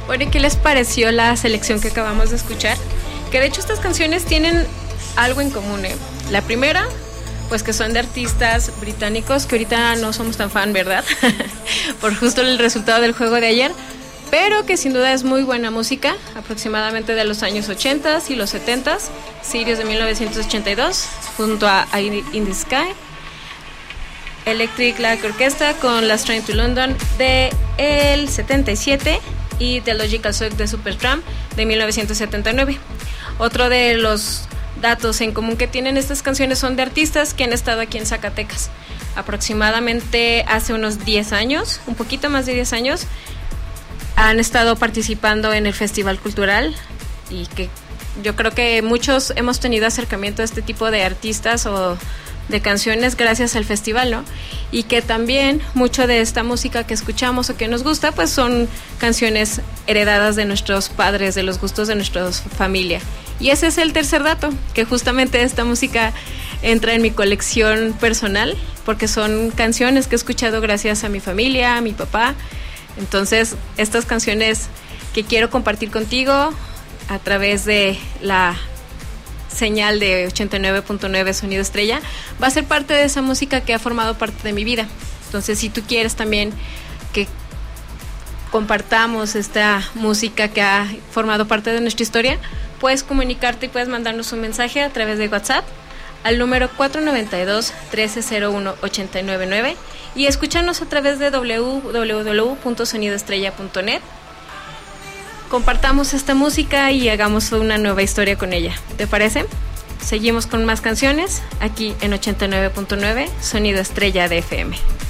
Bueno, ¿y qué les pareció la selección que acabamos de escuchar? Que de hecho estas canciones tienen algo en común, ¿eh? La primera, pues que son de artistas británicos, que ahorita no somos tan fan, ¿verdad? Por justo el resultado del juego de ayer, pero que sin duda es muy buena música, aproximadamente de los años 80 y los 70, Sirius de 1982, junto a In the Sky, Electric Light Orchestra con Last Train to London de el 77 y The Logical Song de Supertramp de 1979. Otro de los datos en común que tienen estas canciones son de artistas que han estado aquí en Zacatecas. Aproximadamente hace unos 10 años, un poquito más de 10 años, han estado participando en el Festival Cultural y que yo creo que muchos hemos tenido acercamiento a este tipo de artistas o de canciones gracias al festival, ¿no? Y que también mucho de esta música que escuchamos o que nos gusta, pues son canciones heredadas de nuestros padres, de los gustos de nuestra familia. Y ese es el tercer dato, que justamente esta música entra en mi colección personal, porque son canciones que he escuchado gracias a mi familia, a mi papá. Entonces, estas canciones que quiero compartir contigo a través de la señal de 89.9 Sonido Estrella, va a ser parte de esa música que ha formado parte de mi vida. Entonces, si tú quieres también que compartamos esta música que ha formado parte de nuestra historia, puedes comunicarte y puedes mandarnos un mensaje a través de WhatsApp al número 492-1301-899 y escúchanos a través de www.sonidoestrella.net. Compartamos esta música y hagamos una nueva historia con ella. ¿Te parece? Seguimos con más canciones aquí en 89.9 Sonido Estrella de FM.